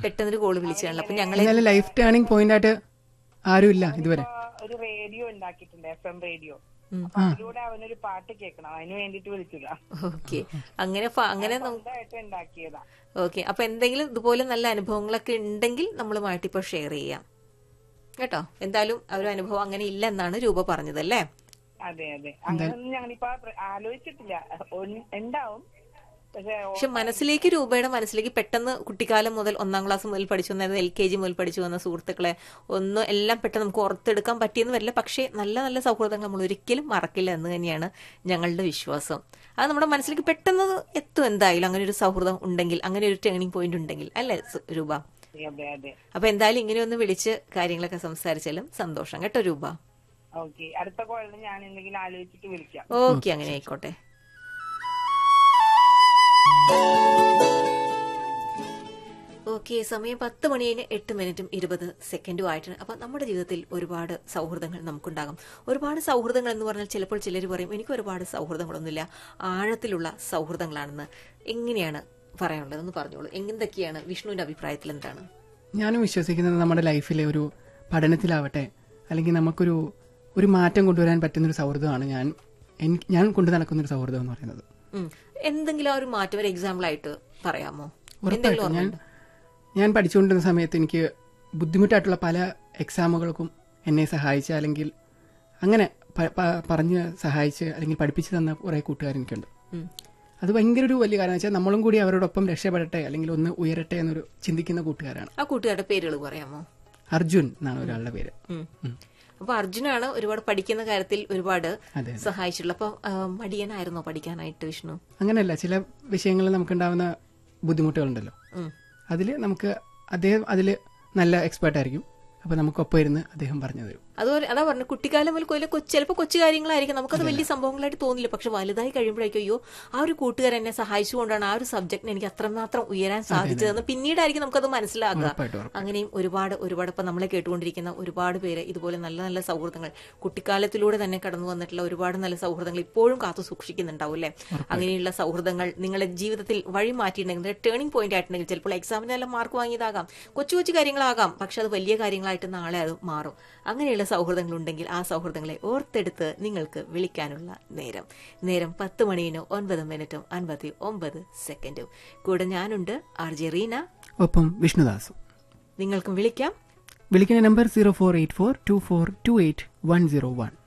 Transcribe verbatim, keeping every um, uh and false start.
പെട്ടെന്നൊരു കോള് വിളിച്ചാണല്ലോ. അപ്പൊ ഞങ്ങളെ ലൈഫ് ടേണിംഗ് പോയിന്റ് ആയിട്ട് ആരുമില്ല ഇതുവരെ. ഒരു റേഡിയോ ഉണ്ടാക്കിയിട്ടുണ്ട്, എഫ് എം റേഡിയോ. അതിലൂടെ അവനൊരു പാട്ട് കേൾക്കണം, അതിന് വേണ്ടിട്ട് വിളിച്ചതാ. ഓക്കെ, അങ്ങനെ അങ്ങനെ ഉണ്ടാക്കിയതാ. ഓക്കെ, അപ്പൊ എന്തെങ്കിലും ഇതുപോലെ നല്ല അനുഭവങ്ങളൊക്കെ ഉണ്ടെങ്കിൽ നമ്മളുമായിട്ട് ഇപ്പൊ ഷെയർ ചെയ്യാം കേട്ടോ. എന്തായാലും ഒരു അനുഭവം അങ്ങനെ ഇല്ല എന്നാണ് രൂപ പറഞ്ഞതല്ലേ? അതെ അതെ, അങ്ങനെയൊന്നും ഞങ്ങളിപ്പോ ആലോചിച്ചിട്ടില്ല. ഉണ്ടാവും, പക്ഷെ മനസ്സിലേക്ക് രൂപയുടെ മനസ്സിലേക്ക് പെട്ടെന്ന് കുട്ടിക്കാലം മുതൽ ഒന്നാം ക്ലാസ് മുതൽ പഠിച്ചു വന്ന, എൽ കെ ജി മുതൽ പഠിച്ചു വന്ന സുഹൃത്തുക്കളെ ഒന്നും എല്ലാം പെട്ടെന്ന് നമുക്ക് ഓർത്തെടുക്കാൻ പറ്റിയെന്ന് വരില്ല. പക്ഷേ നല്ല നല്ല സൗഹൃദങ്ങൾ നമ്മൾ ഒരിക്കലും മറക്കില്ല എന്ന് തന്നെയാണ് ഞങ്ങളുടെ വിശ്വാസം. അത് നമ്മുടെ മനസ്സിലേക്ക് പെട്ടെന്ന് എത്തും എന്തായാലും, അങ്ങനെ ഒരു സൗഹൃദം ഉണ്ടെങ്കിൽ, അങ്ങനെ ഒരു ടേണിംഗ് പോയിന്റ് ഉണ്ടെങ്കിൽ, അല്ലേ രൂപ? അപ്പൊ എന്തായാലും ഇങ്ങനെ ഒന്ന് വിളിച്ച് കാര്യങ്ങളൊക്കെ സംസാരിച്ചാലും സന്തോഷം കേട്ടോ രൂപ. അടുത്ത കോളിൽ ഞാൻ എന്തെങ്കിലും ആലോചിച്ചിട്ട് വിളിക്കാം. ഓക്കെ, അങ്ങനെ ആയിക്കോട്ടെ. ഓക്കെ, സമയം പത്ത് മണിന് എട്ട് മിനിറ്റും ഇരുപത് സെക്കൻഡും ആയിട്ടാണ്. അപ്പം നമ്മുടെ ജീവിതത്തിൽ ഒരുപാട് സൗഹൃദങ്ങൾ നമുക്കുണ്ടാകും. ഒരുപാട് സൗഹൃദങ്ങൾ എന്ന് പറഞ്ഞാൽ ചിലപ്പോൾ ചിലർ പറയും എനിക്ക് ഒരുപാട് സൗഹൃദങ്ങളൊന്നുമില്ല, ആഴത്തിലുള്ള സൗഹൃദങ്ങളാണെന്ന്. എങ്ങനെയാണ് പറയാനുള്ളത് എന്ന് പറഞ്ഞോളൂ. എന്തൊക്കെയാണ് വിഷ്ണുവിന്റെ അഭിപ്രായത്തിൽ? എന്താണ് ഞാനും വിശ്വസിക്കുന്നത്, നമ്മുടെ ലൈഫിലെ ഒരു പഠനത്തിലാവട്ടെ അല്ലെങ്കിൽ നമുക്കൊരു ഒരു മാറ്റം കൊണ്ടുവരാൻ പറ്റുന്നൊരു സൗഹൃദമാണ് ഞാൻ ഞാൻ കൊണ്ടു നടക്കുന്നൊരു സൗഹൃദം എന്ന് പറയുന്നത്. എന്തെങ്കിലും ആ ഒരു മാറ്റം ഒരു എക്സാമ്പിൾ ആയിട്ട് പറയാമോ? ഞാൻ ഞാൻ പഠിച്ചുകൊണ്ടിരുന്ന സമയത്ത് എനിക്ക് ബുദ്ധിമുട്ടായിട്ടുള്ള പല എക്സാമുകൾക്കും എന്നെ സഹായിച്ച, അല്ലെങ്കിൽ അങ്ങനെ പറഞ്ഞ് സഹായിച്ച് അല്ലെങ്കിൽ പഠിപ്പിച്ചു തന്ന കുറെ കൂട്ടുകാർ എനിക്കുണ്ട്. അത് ഭയങ്കര ഒരു വലിയ കാരണം വെച്ചാൽ നമ്മളും കൂടി അവരോടൊപ്പം രക്ഷപ്പെടട്ടെ അല്ലെങ്കിൽ ഒന്ന് ഉയരട്ടെ എന്നൊരു ചിന്തിക്കുന്ന കൂട്ടുകാരാണ്. ആ കൂട്ടുകാരുടെ പേരുകൾ പറയാമോ? അർജുൻ എന്നാണ് ഒരാളുടെ പേര്. അപ്പൊ അർജുനാണ് ഒരുപാട് പഠിക്കുന്ന കാര്യത്തിൽ ഒരുപാട് സഹായിച്ചിട്ടുള്ളത്. അപ്പൊ മടിയനായിരുന്നോ പഠിക്കാനായിട്ട് വിഷ്ണു? അങ്ങനെയല്ല, ചില വിഷയങ്ങളിൽ നമുക്കുണ്ടാവുന്ന ബുദ്ധിമുട്ടുകളുണ്ടല്ലോ, അതിൽ നമുക്ക് അദ്ദേഹം അതിൽ നല്ല എക്സ്പേർട്ട് ആയിരിക്കും. അപ്പൊ നമുക്കൊപ്പം ഇരുന്ന് അദ്ദേഹം പറഞ്ഞു തരും. അതുപോലെ അതാ പറഞ്ഞു, കുട്ടിക്കാലം മുതൽ ചിലപ്പോൾ കൊച്ചു കാര്യങ്ങളായിരിക്കും, നമുക്കത് വലിയ സംഭവങ്ങളായിട്ട് തോന്നില്ല. പക്ഷെ വലുതായി കഴിയുമ്പോഴേക്കും അയ്യോ ആ ഒരു കൂട്ടുകാരൻ എന്നെ സഹായിച്ചുകൊണ്ടാണ് ആ ഒരു സബ്ജക്റ്റിന് എനിക്ക് അത്രമാത്രം ഉയരാൻ സാധിച്ചതെന്ന് പിന്നീടായിരിക്കും നമുക്കത് മനസ്സിലാക്കുക. അങ്ങനെയും ഒരുപാട് ഒരുപാട് ഇപ്പൊ നമ്മളെ കേട്ടുകൊണ്ടിരിക്കുന്ന ഒരുപാട് പേര് ഇതുപോലെ നല്ല നല്ല സൗഹൃദങ്ങൾ കുട്ടിക്കാലത്തിലൂടെ തന്നെ കടന്നു വന്നിട്ടുള്ള ഒരുപാട് നല്ല സൗഹൃദങ്ങൾ ഇപ്പോഴും കാത്തു സൂക്ഷിക്കുന്നുണ്ടാവും അല്ലേ? അങ്ങനെയുള്ള സൗഹൃദങ്ങൾ നിങ്ങളുടെ ജീവിതത്തിൽ വഴി മാറ്റിയിട്ടുണ്ടെങ്കിൽ, ടേണിംഗ് പോയിന്റ് ആയിട്ടുണ്ടെങ്കിൽ, ചിലപ്പോൾ എക്സാമിന് നല്ല മാർക്ക് വാങ്ങിയതാകാം, കൊച്ചു കൊച്ചു കാര്യങ്ങളാകാം, പക്ഷെ അത് വലിയ കാര്യങ്ങളായിട്ട് നാളെ അത് മാറും. അങ്ങനെയുള്ള സൗഹൃദങ്ങളുണ്ടെങ്കിൽ ആ സൗഹൃദങ്ങളെ ഓർത്തെടുത്ത് നിങ്ങൾക്ക് വിളിക്കാനുള്ള നേരം നേരം പത്ത് മണിന് ഒൻപത് മിനിറ്റും അൻപത്തി ഒമ്പത് സെക്കൻഡും. കൂടെ ഞാനുണ്ട്, ആർ ജെ റീന, ഒപ്പം വിഷ്ണുദാസും. നിങ്ങൾക്കും വിളിക്കാം. വിളിക്കുന്ന number zero four eight four to four to eight one zero one.